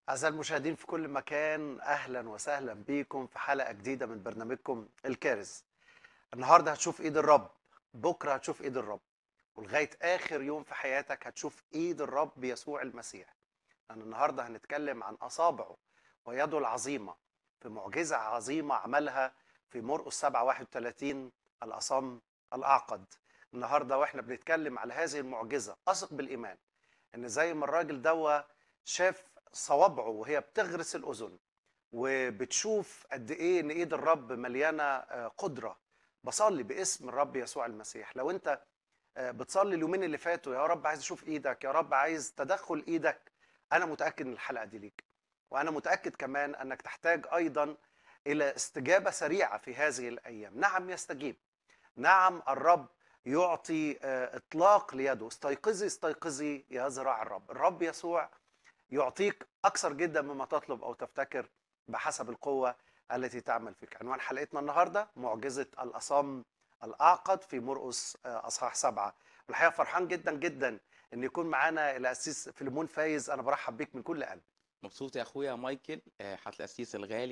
أعزائي المشاهدين في كل مكان، أهلا وسهلا بيكم في حلقة جديدة من برنامجكم الكارز. النهاردة هتشوف إيد الرب، بكرة هتشوف إيد الرب، ولغاية آخر يوم في حياتك هتشوف إيد الرب يسوع المسيح. لأن النهاردة هنتكلم عن أصابعه ويده العظيمة في معجزة عظيمة عملها في مرقس 7:31، الأصم الأعقد. النهاردة وإحنا بنتكلم على هذه المعجزة أثق بالإيمان ان زي ما الراجل دوا شاف صوابعه وهي بتغرس الاذن، وبتشوف قد ايه ان ايد الرب مليانه قدره. بصلي باسم الرب يسوع المسيح، لو انت بتصلي اليومين اللي فاتوا يا رب عايز اشوف ايدك، يا رب عايز تدخل ايدك، انا متاكد ان الحلقه دي ليك. وانا متاكد كمان انك تحتاج ايضا الى استجابه سريعه في هذه الايام. نعم يستجيب، نعم الرب يعطي اطلاق ليده. استيقظي استيقظي يا ذراع الرب. الرب يسوع يعطيك اكثر جدا مما تطلب او تفتكر بحسب القوه التي تعمل فيك. عنوان حلقتنا النهارده معجزه الاصم الاعقد في مرقس اصحاح 7. والحقيقه فرحان جدا جدا ان يكون معانا الاسيس فيليمون فايز. انا برحب بيك من كل قلب. مبسوط يا اخويا مايكل، حضرة القسيس الغالي.